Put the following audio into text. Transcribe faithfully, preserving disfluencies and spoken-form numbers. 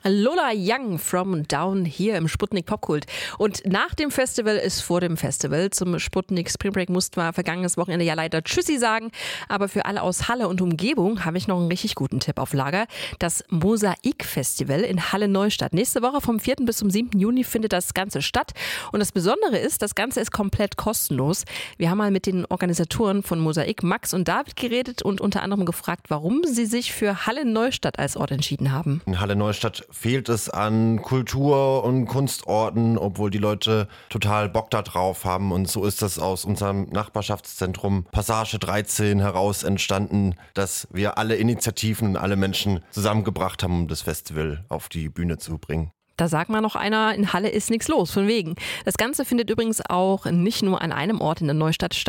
Lola Young from Down hier im Sputnik Popkult. Und nach dem Festival ist vor dem Festival. Zum Sputnik Spring Break mussten wir vergangenes Wochenende ja leider Tschüssi sagen. Aber für alle aus Halle und Umgebung habe ich noch einen richtig guten Tipp auf Lager. Das Mosaik-Festival in Halle-Neustadt. Nächste Woche vom vierten bis zum siebten Juni findet das Ganze statt. Und das Besondere ist, das Ganze ist komplett kostenlos. Wir haben mal mit den Organisatoren von Mosaik, Max und David, geredet und unter anderem gefragt, warum sie sich für Halle-Neustadt als Ort entschieden haben. In Halle-Neustadt fehlt es an Kultur- und Kunstorten, obwohl die Leute total Bock da drauf haben. Und so ist das aus unserem Nachbarschaftszentrum Passage dreizehn heraus entstanden, dass wir alle Initiativen und alle Menschen zusammengebracht haben, um das Festival auf die Bühne zu bringen. Da sagt mal noch einer, in Halle ist nichts los, von wegen. Das Ganze findet übrigens auch nicht nur an einem Ort in der Neustadt statt.